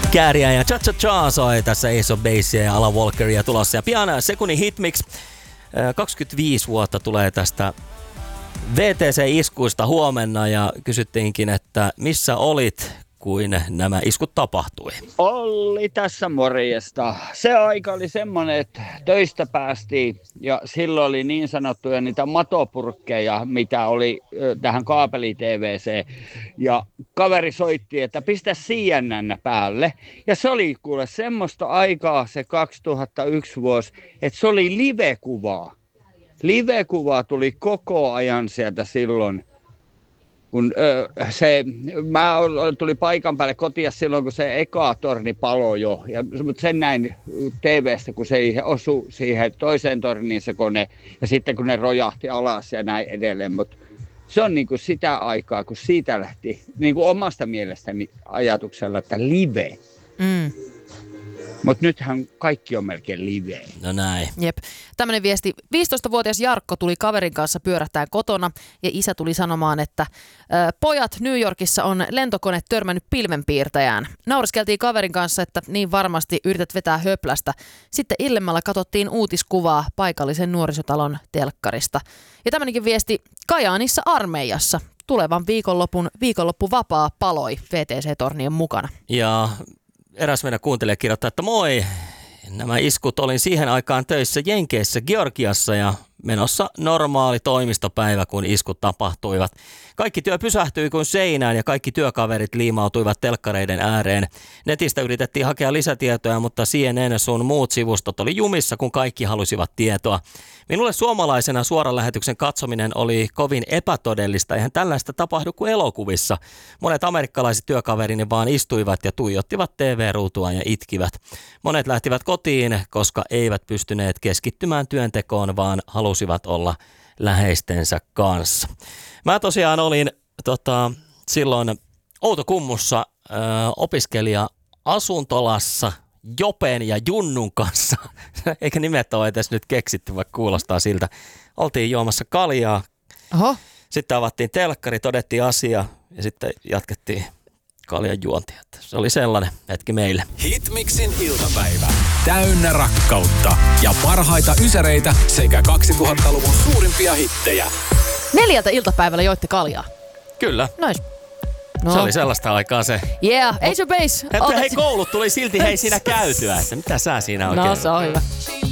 Kääriä ja cha-cha-cha soi tässä Ace of Baseia ja Alan Walkeria tulossa. Ja pian sekunnin hitmix. 25 vuotta tulee tästä VTC-iskuista huomenna ja kysyttiinkin, että missä olit, kuin nämä iskut tapahtui. Olli tässä morjesta. Se aika oli semmoinen, että töistä päästiin ja silloin oli niin sanottuja niitä matopurkkeja, mitä oli tähän kaapeli-TVC. Ja kaveri soitti, että pistä CNN päälle. Ja se oli kuule semmoista aikaa se 2001 vuosi, että se oli live-kuvaa. Live-kuvaa tuli koko ajan sieltä silloin. Kun mä tulin paikan päälle kotiin silloin, kun se eka torni paloi jo. Mutta sen näin TV:stä, kun se osui siihen toiseen torniin se kone. Ja sitten kun ne rojahti alas ja näin edelleen. Mutta se on niinku sitä aikaa, kun siitä lähti niinku omasta mielestäni ajatuksella, että live. Mutta nythän kaikki on melkein live. No näin. Jep. Tämmöinen viesti. 15-vuotias Jarkko tuli kaverin kanssa pyörähtää kotona ja isä tuli sanomaan, että pojat New Yorkissa on lentokone törmännyt pilvenpiirtäjään. Nauriskeltiin kaverin kanssa, että niin varmasti yrität vetää höplästä. Sitten illemmalla katsottiin uutiskuvaa paikallisen nuorisotalon telkkarista. Ja tämmöinenkin viesti. Kajaanissa armeijassa. Tulevan viikonloppuvapaa paloi VTC-tornien mukana. Ja eräs meidän kuuntelija kirjoittaa, että moi, nämä iskut olin siihen aikaan töissä Jenkeissä Georgiassa ja menossa normaali toimistopäivä, kun iskut tapahtuivat. Kaikki työ pysähtyi kuin seinään ja kaikki työkaverit liimautuivat telkkareiden ääreen. Netistä yritettiin hakea lisätietoja, mutta CNN sun muut sivustot oli jumissa, kun kaikki halusivat tietoa. Minulle suomalaisena suoran lähetyksen katsominen oli kovin epätodellista. Eihän tällaista tapahdu kuin elokuvissa. Monet amerikkalaiset työkaverini vaan istuivat ja tuijottivat TV-ruutua ja itkivät. Monet lähtivät kotiin, koska eivät pystyneet keskittymään työntekoon, vaan halusivat olla läheistensä kanssa. Mä tosiaan olin silloin Outokummussa opiskelija-asuntolassa Jopen ja Junnun kanssa. Eikä nimet ole edes nyt keksitty, vaikka kuulostaa siltä. Oltiin juomassa kaljaa. Oho. Sitten avattiin telkkari, todettiin asia ja sitten jatkettiin kaljan juontia. Se oli sellainen hetki meille. Hitmixin iltapäivä. Täynnä rakkautta ja parhaita ysäreitä sekä 2000-luvun suurimpia hittejä. 4 iltapäivällä joitte kaljaa. Kyllä. Nois. No. Se oli sellaista aikaa se. Yeah, Ace of Base. Hei, koulut tuli silti siinä käytyä, että mitä sä siinä oikein? No, se on hyvä.